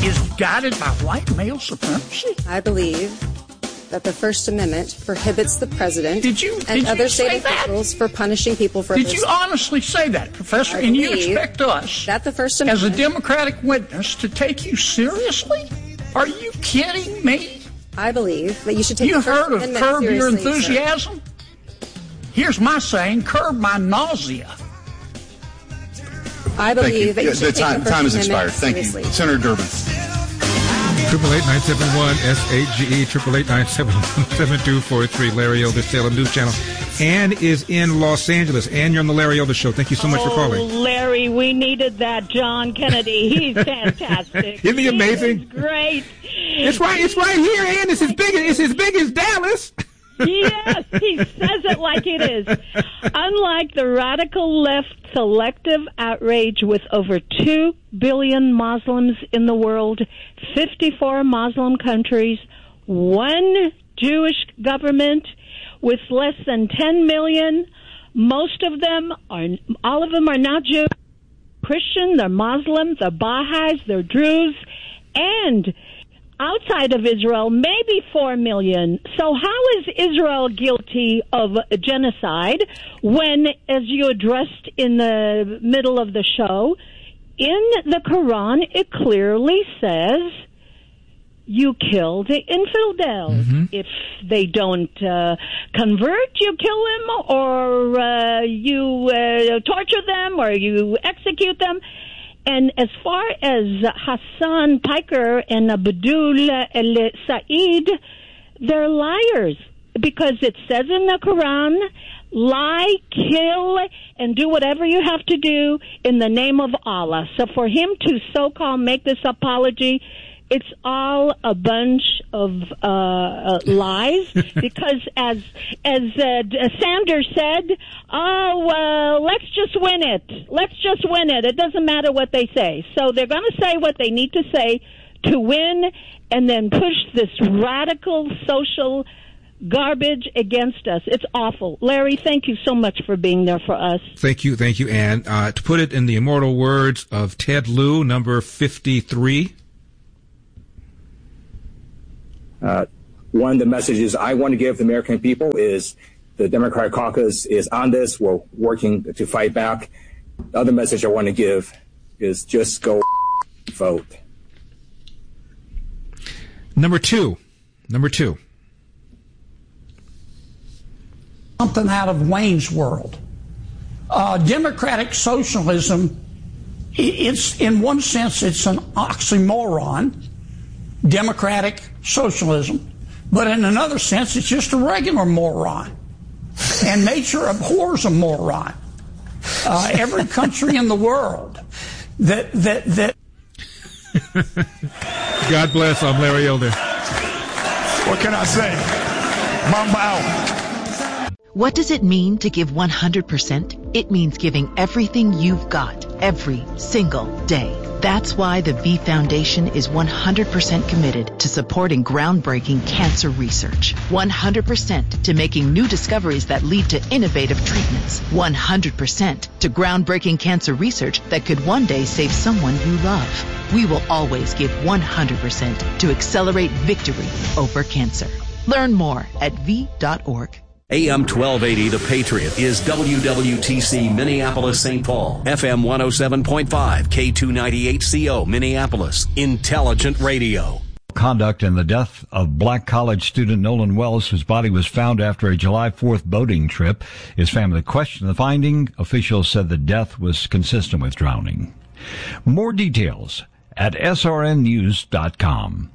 is guided by white male supremacy? I believe that the First Amendment prohibits the president and other state officials for punishing people for Did you honestly say that, Professor? And you expect us, that the First Amendment, as a Democratic witness, to take you seriously? Are you kidding me? I believe that you should take the First Amendment seriously. You heard of curb your enthusiasm? Sir. Here's my saying, curb my nausea. I believe that you should take the First time has expired. Thank you. Senator Durbin. 888-971-SAGE, 888-971-7243, Larry Elder, Salem News Channel. Ann is in Los Angeles. Ann, you're on the Larry Elder Show. Thank you so much for calling. Larry, we needed that John Kennedy. He's fantastic. Isn't he amazing? He's great. It's right here, Ann. It's as big as Dallas. Yes, he says it like it is. Unlike the radical left selective outrage with over 2 billion Muslims in the world, 54 Muslim countries, 1 Jewish government with less than 10 million, all of them are not Jews, Christian, they're Muslim, they're Baha'is, they're Druze, and outside of Israel, maybe 4 million. So how is Israel guilty of genocide when, as you addressed in the middle of the show, in the Quran, it clearly says you kill the infidels. Mm-hmm. If they don't convert, you kill them, or you torture them, or you execute them. And as far as Hassan Piker and Abdul El-Said, they're liars, because it says in the Quran, lie, kill, and do whatever you have to do in the name of Allah. So for him to so-called make this apology, it's all a bunch of lies, because as Sanders said, let's just win it. Let's just win it. It doesn't matter what they say. So they're going to say what they need to say to win, and then push this radical social garbage against us. It's awful. Larry, thank you so much for being there for us. Thank you, Ann. To put it in the immortal words of Ted Lieu, number 53. One of the messages I want to give the American people is the Democratic caucus is on this. We're working to fight back. The other message I want to give is just go vote. Number two. Something out of Wayne's World. Democratic socialism, it's in one sense, it's an oxymoron. Democratic socialism, but in another sense, it's just a regular moron. And nature abhors a moron. Every country in the world that. God bless. I'm Larry Elder. What can I say? Mamba out. What does it mean to give 100%? It means giving everything you've got every single day. That's why the V Foundation is 100% committed to supporting groundbreaking cancer research. 100% to making new discoveries that lead to innovative treatments. 100% to groundbreaking cancer research that could one day save someone you love. We will always give 100% to accelerate victory over cancer. Learn more at V.org. AM 1280, The Patriot, is WWTC Minneapolis, St. Paul. FM 107.5, K298CO Minneapolis. Intelligent radio. Conduct in the death of Black college student Nolan Wells, whose body was found after a July 4th boating trip. His family questioned the finding. Officials said the death was consistent with drowning. More details at srnnews.com.